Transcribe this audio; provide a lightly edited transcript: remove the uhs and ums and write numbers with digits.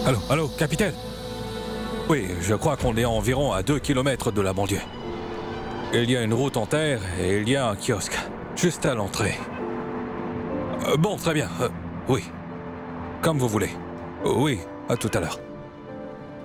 Allô, capitaine? Oui, je crois qu'on est environ à 2 kilomètres de la banlieue. Il y a une route en terre et il y a un kiosque, juste à l'entrée. Bon, très bien. Oui, comme vous voulez. Oui, à tout à l'heure.